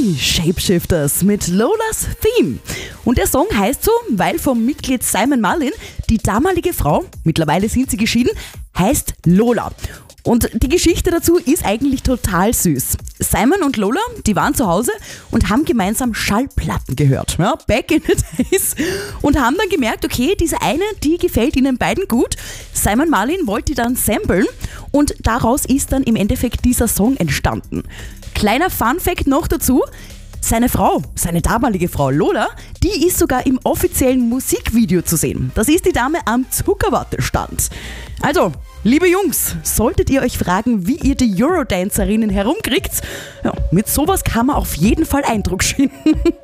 Die Shapeshifters mit Lolas Theme. Und der Song heißt so, weil vom Mitglied Simon Marlin die damalige Frau, mittlerweile sind sie geschieden, heißt Lola. Und die Geschichte dazu ist eigentlich total süß. Simon und Lola, die waren zu Hause und haben gemeinsam Schallplatten gehört, ja, back in the days, und haben dann gemerkt, okay, diese eine, die gefällt ihnen beiden gut. Simon Marlin wollte die dann samplen und daraus ist dann im Endeffekt dieser Song entstanden. Kleiner Funfact noch dazu: Seine Frau, seine damalige Frau Lola, die ist sogar im offiziellen Musikvideo zu sehen. Das ist die Dame am Zuckerwattestand. Also, liebe Jungs, solltet ihr euch fragen, wie ihr die Eurodancerinnen herumkriegt, ja, mit sowas kann man auf jeden Fall Eindruck schinden.